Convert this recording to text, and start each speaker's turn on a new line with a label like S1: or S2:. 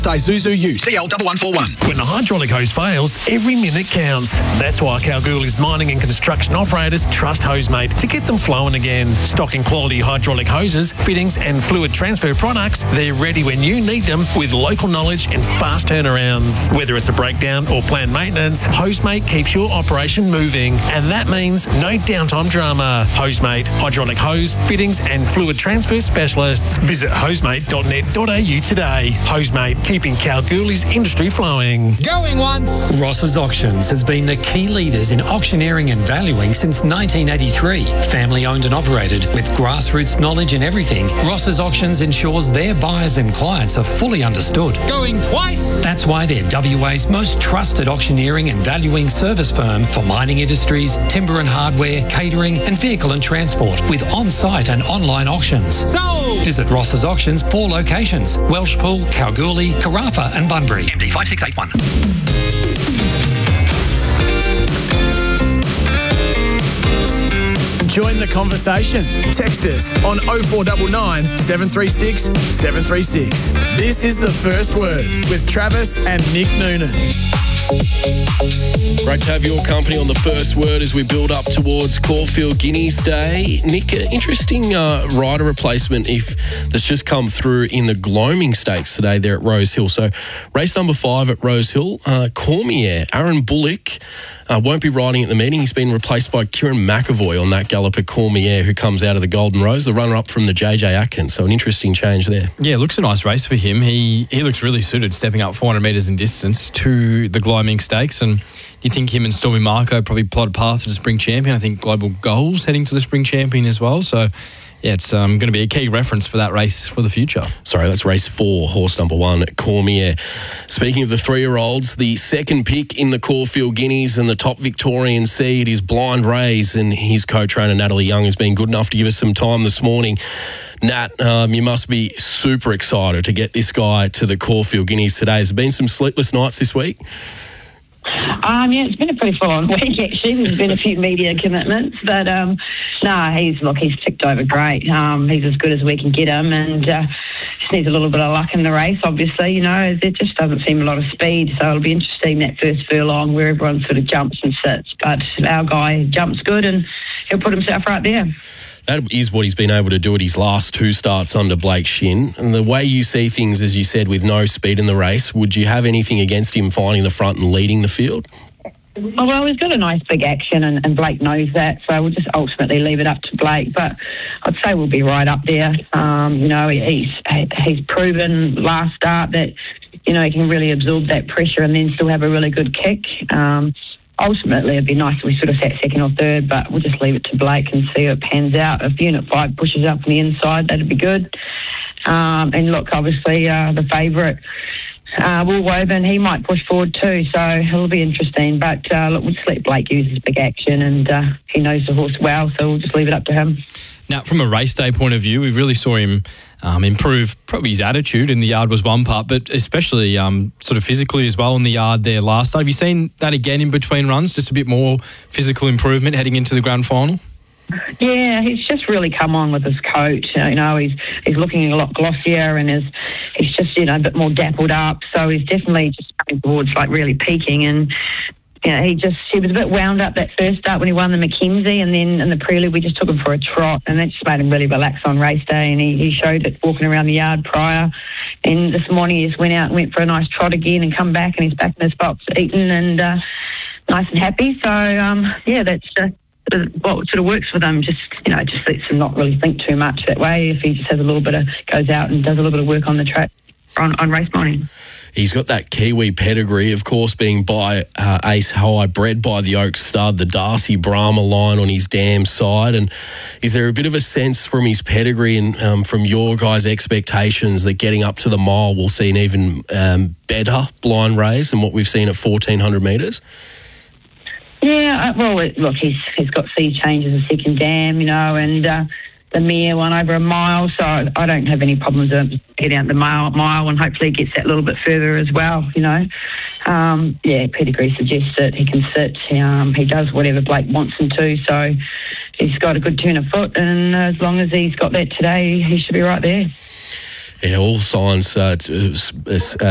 S1: Isuzu Ute, CL1141.
S2: When the hydraulic hose fails, every minute counts. That's why Kalgoorlie's mining and construction operators trust Hosemate to get them flowing again. Stocking quality hydraulic hoses, fittings and fluid transfer products, they're ready when you need them with local knowledge and fast turnarounds. Whether it's a breakdown or planned maintenance, Hosemate keeps your operation moving. And that means no downtime drama. Hosemate, hydraulic hose, fittings and fluid transfer specialists. Visit hosemate.net.au today. Hosemate, keeping Kalgoorlie's industry flowing.
S3: Going once.
S4: Ross's Auctions has been the key leaders in auctioneering and valuing since 1983. Family owned and operated with grassroots knowledge in everything, Ross's Auctions ensures their buyers and clients are fully understood.
S3: Going twice.
S4: That's why they're WA's most trusted auctioneering and valuing service firm for mining industries, timber and hardware, catering and vehicle and transport with on-site and online auctions.
S3: Sold.
S4: Visit Ross's Auctions 4 locations: Welshpool, Kalgoorlie, Carafa and Bunbury. MD 5681.
S1: Join the conversation. Text us on 0499 736 736. This is The First Word with Travis and Nick Noonan.
S5: Great to have your company on The First Word as we build up towards Caulfield Guineas Day. Nick, interesting rider replacement that's just come through in the Gloaming Stakes today there at Rose Hill. So race number 5 at Rose Hill, Cormier, Aaron Bullock won't be riding at the meeting. He's been replaced by Kieran McAvoy on that gallop at Cormier, who comes out of the Golden Rose, the runner-up from the JJ Atkins. So an interesting change there.
S6: Yeah, it looks a nice race for him. He looks really suited, stepping up 400 metres in distance to the Gloaming Stakes. And you think him and Stormy Marco probably plot a path to the Spring Champion. I think Global Goals heading to the Spring Champion as well. So yeah, it's going to be a key reference for that race for the future.
S5: Sorry, that's race 4, horse number 1, Cormier. Speaking of the 3-year-olds, the second pick in the Caulfield Guineas and the top Victorian seed is Blind Rays, and his co-trainer Natalie Young has been good enough to give us some time this morning. Nat, you must be super excited to get this guy to the Caulfield Guineas today. Has there been some sleepless nights this week?
S7: Yeah, it's been a pretty full-on week, actually. There's been a few media commitments, but he's ticked over great. He's as good as we can get him, and just needs a little bit of luck in the race, obviously. You know, there just doesn't seem a lot of speed, so it'll be interesting that first furlong where everyone sort of jumps and sits, but our guy jumps good and he'll put himself right there.
S5: That is what he's been able to do at his last 2 starts under Blake Shin. And the way you see things, as you said, with no speed in the race, would you have anything against him finding the front and leading the field?
S7: Oh, well, he's got a nice big action and Blake knows that, so we'll just ultimately leave it up to Blake. But I'd say we'll be right up there. You know, he's proven last start that, you know, he can really absorb that pressure and then still have a really good kick. Ultimately, it'd be nice if we sort of sat second or third, but we'll just leave it to Blake and see how it pans out. If Unit 5 pushes up on the inside, that'd be good. And look, obviously, the favourite, Will Woven, he might push forward too, so it'll be interesting. But look, we'll just let Blake use his big action, and he knows the horse well, so we'll just leave it up to him.
S6: Now, from a race day point of view, we really saw him improve probably his attitude in the yard was one part, but especially sort of physically as well in the yard there last start. Have you seen that again in between runs, just a bit more physical improvement heading into the grand final?
S7: Yeah, he's just really come on with his coat. You know, he's looking a lot glossier and he's just, you know, a bit more dappled up. So he's definitely just coming towards like really peaking. And you know, he was a bit wound up that first start when he won the Mackenzie, and then in the prelude we just took him for a trot, and that just made him really relax on race day, and he showed it walking around the yard prior. And this morning he just went out and went for a nice trot again and come back, and he's back in his box eating and nice and happy. So yeah, that's what sort of works for them. Just lets him not really think too much that way. If he just has a little bit of goes out and does a little bit of work on the track on race morning.
S5: He's got that Kiwi pedigree, of course, being by Ace High, bred by the Oak Stud, the Darcy Brahma line on his damn side. And is there a bit of a sense from his pedigree and from your guys' expectations that getting up to the mile we'll see an even better Blind Rays than what we've seen at 1,400 metres?
S7: Yeah, well, look, he's got sea changes, a second dam, you know, and the mare won over a mile, so I don't have any problems with getting out the mile, and hopefully he gets that little bit further as well, you know. Yeah, pedigree suggests that he can sit. He does whatever Blake wants him to, so he's got a good turn of foot, and as long as he's got that today, he should be right there.
S5: Yeah, all signs